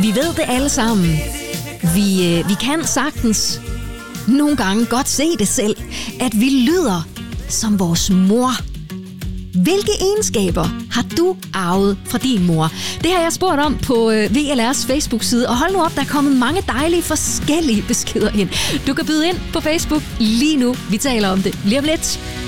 Vi ved det alle sammen. Vi kan sagtens nogle gange godt se det selv, at vi lyder som vores mor. Hvilke egenskaber har du arvet fra din mor? Det har jeg spurgt om på VLR's Facebook-side, og hold nu op, der er kommet mange dejlige forskellige beskeder ind. Du kan byde ind på Facebook lige nu. Vi taler om det lige om lidt.